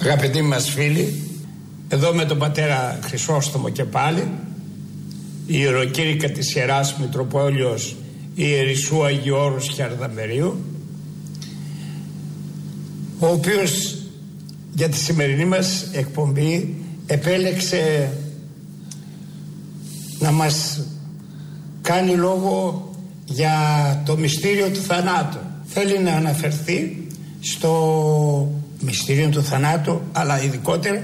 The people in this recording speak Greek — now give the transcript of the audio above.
Αγαπητοί μας φίλοι, εδώ με τον πατέρα Χρυσόστομο και πάλι, η ιεροκήρυκα της Ιεράς Μητροπόλεως Ιερισσού Αγίου Όρους και Αρδαμερίου, ο οποίος για τη σημερινή μας εκπομπή επέλεξε να μας κάνει λόγο για το μυστήριο του θανάτου. Θέλει να αναφερθεί στο μυστήριο του θανάτου, αλλά ειδικότερα